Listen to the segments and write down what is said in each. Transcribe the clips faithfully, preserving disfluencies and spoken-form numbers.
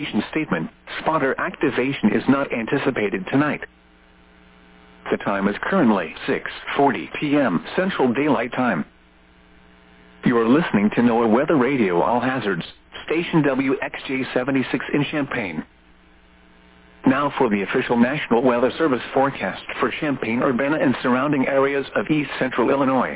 Statement, spotter activation is not anticipated tonight. The time is currently six forty p m Central Daylight Time. You are listening to NOAA Weather Radio All Hazards, station W X J seventy-six in Champaign. Now for the official National Weather Service forecast for Champaign-Urbana and surrounding areas of east central Illinois.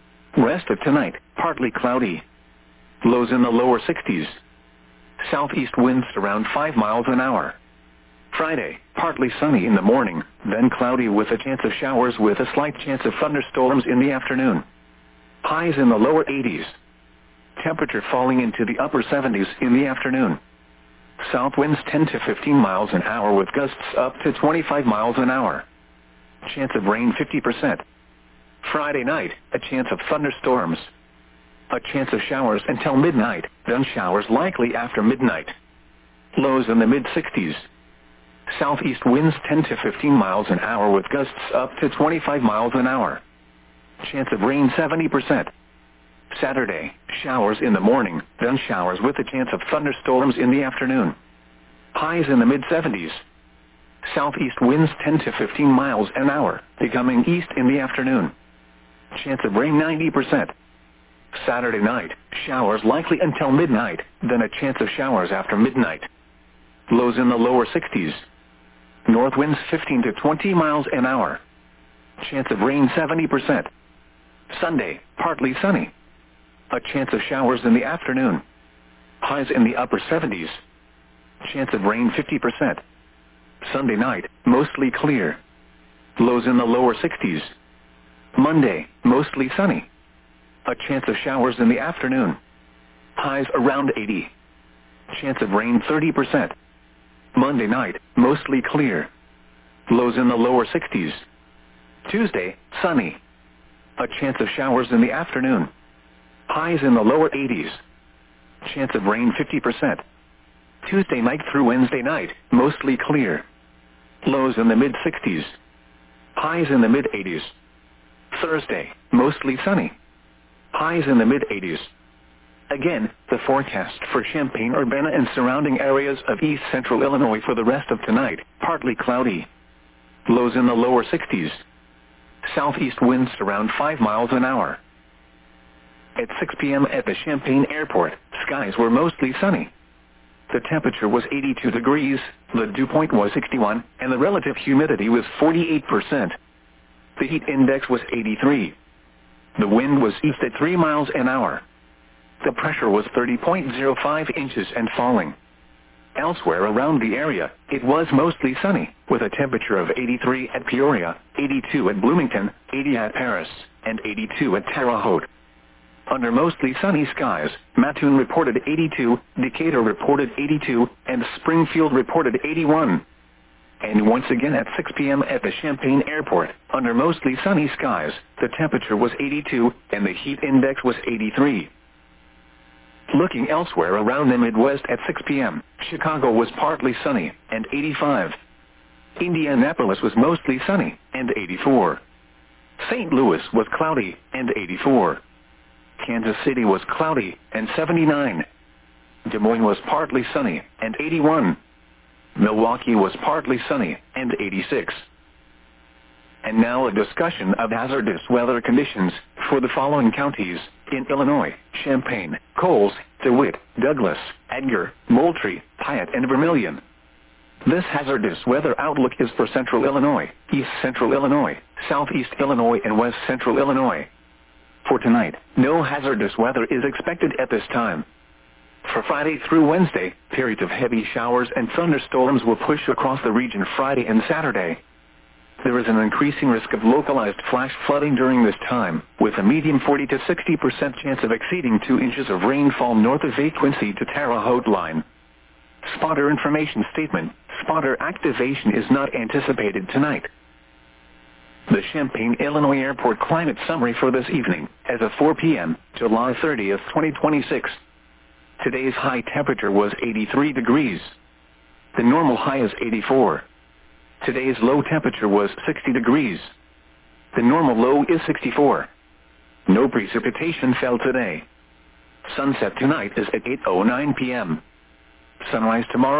Rest of tonight, partly cloudy. Lows in the lower sixties. Southeast winds around five miles an hour. Friday, partly sunny in the morning, then cloudy with a chance of showers with a slight chance of thunderstorms in the afternoon. Highs in the lower eighties. Temperature falling into the upper seventies in the afternoon. South winds ten to fifteen miles an hour with gusts up to twenty-five miles an hour. Chance of rain fifty percent. Friday night, a chance of thunderstorms. A chance of showers until midnight, then showers likely after midnight. Lows in the mid-sixties. Southeast winds ten to fifteen miles an hour with gusts up to twenty-five miles an hour. Chance of rain seventy percent. Saturday, showers in the morning, then showers with a chance of thunderstorms in the afternoon. Highs in the mid-seventies. Southeast winds ten to fifteen miles an hour, becoming east in the afternoon. Chance of rain ninety percent. Saturday night, showers likely until midnight, then a chance of showers after midnight. Lows in the lower sixties. North winds fifteen to twenty miles an hour. Chance of rain seventy percent. Sunday, partly sunny. A chance of showers in the afternoon. Highs in the upper seventies. Chance of rain fifty percent. Sunday night, mostly clear. Lows in the lower sixties. Monday, mostly sunny. A chance of showers in the afternoon. Highs around eighty. Chance of rain thirty percent. Monday night, mostly clear. Lows in the lower sixties. Tuesday, sunny. A chance of showers in the afternoon. Highs in the lower eighties. Chance of rain fifty percent. Tuesday night through Wednesday night, mostly clear. Lows in the mid-sixties. Highs in the mid-eighties. Thursday, mostly sunny. Highs in the mid-eighties. Again, the forecast for Champaign-Urbana and surrounding areas of east central Illinois for the rest of tonight, partly cloudy. Lows in the lower sixties. Southeast winds around five miles an hour. At six p m at the Champaign Airport, skies were mostly sunny. The temperature was eighty-two degrees, the dew point was sixty-one, and the relative humidity was forty-eight percent. The heat index was eighty-three. The wind was east at three miles an hour. The pressure was thirty point zero five inches and falling. Elsewhere around the area, it was mostly sunny, with a temperature of eighty-three at Peoria, eighty-two at Bloomington, eighty at Paris, and eighty-two at Terre Haute. Under mostly sunny skies, Mattoon reported eighty-two, Decatur reported eighty-two, and Springfield reported eighty-one. And once again at six p m at the Champaign Airport, under mostly sunny skies, the temperature was eighty-two, and the heat index was eighty-three. Looking elsewhere around the Midwest at six p m, Chicago was partly sunny, and eighty-five. Indianapolis was mostly sunny, and eighty-four. Saint Louis was cloudy, and eighty-four. Kansas City was cloudy, and seventy-nine. Des Moines was partly sunny, and eighty-one. Milwaukee was partly sunny, and eighty-six. And now a discussion of hazardous weather conditions for the following counties in Illinois: Champaign, Coles, DeWitt, Douglas, Edgar, Moultrie, Piatt, and Vermilion. This hazardous weather outlook is for central Illinois, east central Illinois, southeast Illinois, and west central Illinois. For tonight, no hazardous weather is expected at this time. For Friday through Wednesday, periods of heavy showers and thunderstorms will push across the region Friday and Saturday. There is an increasing risk of localized flash flooding during this time, with a median forty to sixty percent chance of exceeding two inches of rainfall north of the Quincy to Terre Haute line. Spotter information statement: spotter activation is not anticipated tonight. The Champaign, Illinois Airport climate summary for this evening, as of four p m, July thirtieth, twenty twenty-six. Today's high temperature was eighty-three degrees. The normal high is eighty-four. Today's low temperature was sixty degrees. The normal low is sixty-four. No precipitation fell today. Sunset tonight is at eight oh nine p m Sunrise tomorrow